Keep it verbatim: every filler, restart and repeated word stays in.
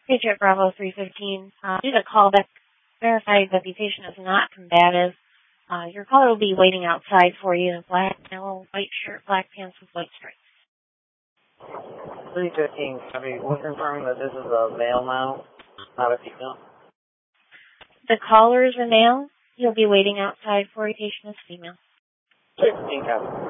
Patriot Bravo three fifteen. Uh, due to callback, verify that the patient is not combative. Uh, your caller will be waiting outside for you in black yellow, white shirt, black pants with white stripes. three fifteen, I mean, we're confirming that this is a male now, not a female. The caller is a male. You'll be waiting outside for a patient is female. fifteen, copy.